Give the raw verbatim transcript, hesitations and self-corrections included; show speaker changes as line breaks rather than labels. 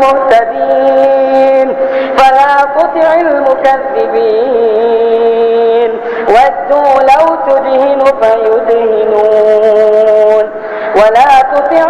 المهتدين فلا تطع المكذبين ودوا لو تدهن فيدهنون ولا تطع